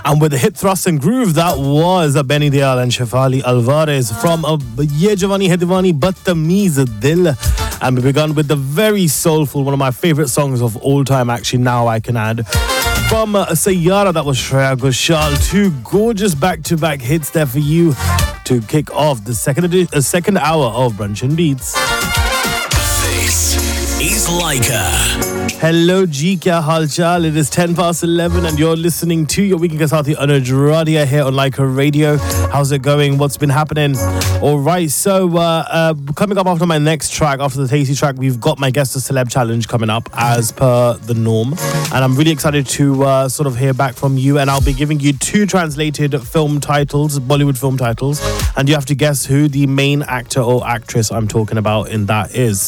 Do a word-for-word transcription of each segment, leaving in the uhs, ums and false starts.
And with the hit thrust and groove, that was Benny Dayal and Shefali Alvarez from uh, Ye Jawani Hai Diwani Badtameez Dil. And we begun with the very soulful, one of my favorite songs of all time, actually, now I can add. From uh, Sayyara, that was Shreya Ghoshal. Two gorgeous back-to-back hits there for you to kick off the second, edi- uh, second hour of Brunch and Beats. This is Laika. Hello G, kya hal chal? It is ten past eleven and you're listening to your Weekend ke Saathi Anuj Radia here on Laika Radio. How's it going? What's been happening? Alright, so uh, uh, coming up after my next track, after the tasty track, we've got my Guess the Celeb Challenge coming up as per the norm. And I'm really excited to uh, sort of hear back from you, and I'll be giving you two translated film titles, Bollywood film titles, and you have to guess who the main actor or actress I'm talking about in that is.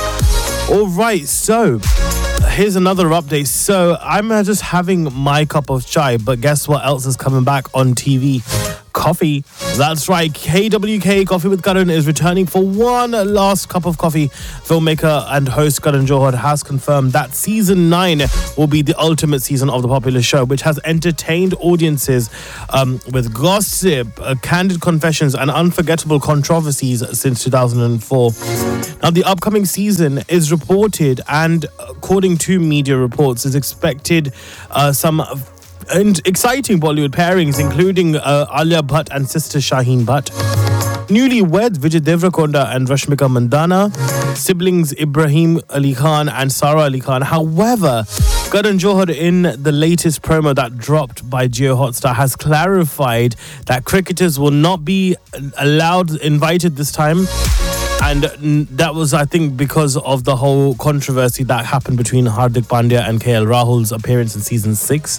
Alright, so here's another update. So I'm uh, just having my cup of chai, but guess what else is coming back on T V? Coffee. That's right. K W K Coffee with Karan is returning for one last cup of coffee. Filmmaker and host Karan Johar has confirmed that season nine will be the ultimate season of the popular show, which has entertained audiences um, with gossip, uh, candid confessions, and unforgettable controversies since two thousand four. Now, the upcoming season is reported, and according to media reports, is expected uh, some and exciting Bollywood pairings, including uh, Alia Bhatt and sister Shaheen Bhatt. Newlyweds Vijay Deverakonda and Rashmika Mandana. Siblings Ibrahim Ali Khan and Sara Ali Khan. However, Karan Johar, in the latest promo that dropped by Jio Hotstar, has clarified that cricketers will not be allowed invited this time. And that was, I think, because of the whole controversy that happened between Hardik Pandya and K L Rahul's appearance in season six.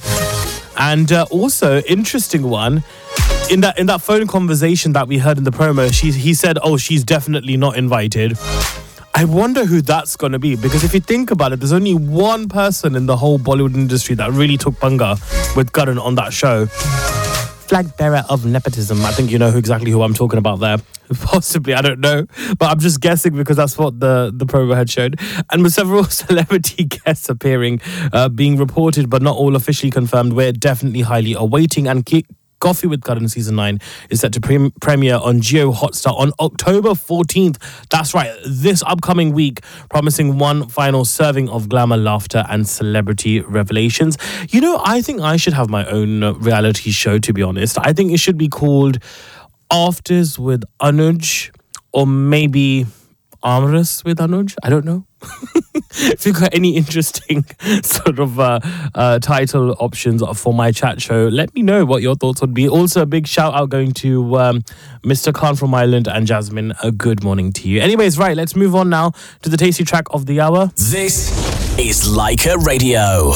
And uh, also, interesting one, in that in that phone conversation that we heard in the promo, she, he said, oh, she's definitely not invited. I wonder who that's going to be, because if you think about it, there's only one person in the whole Bollywood industry that really took banga with Karan on that show. Flag bearer of nepotism. I think you know who exactly who I'm talking about there. Possibly, I don't know. But I'm just guessing because that's what the, the promo had showed. And with several celebrity guests appearing, uh, being reported but not all officially confirmed, we're definitely highly awaiting. And keep Coffee with Karan season nine is set to pre- premiere on Jio Hotstar on October fourteenth. That's right, this upcoming week, promising one final serving of glamour, laughter, and celebrity revelations. You know, I think I should have my own reality show, to be honest. I think it should be called Afters with Anuj, or maybe Amras with Anuj. I don't know. If you've got any interesting sort of uh, uh, title options for my chat show, let me know what your thoughts would be. Also, a big shout out going to um, Mister Khan from Ireland and Jasmine. A good morning to you. Anyways, right, let's move on now to the tasty track of the hour. This is Laika Radio.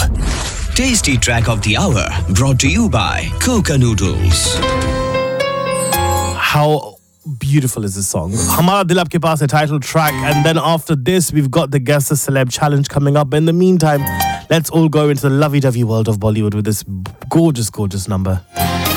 Tasty track of the hour brought to you by Coca Noodles. How beautiful is this song? Hamara Dil Aapke Paas, a title track. And then after this, we've got the Guess the Celeb Challenge coming up. In the meantime, let's all go into the lovey-dovey world of Bollywood with this gorgeous, gorgeous number.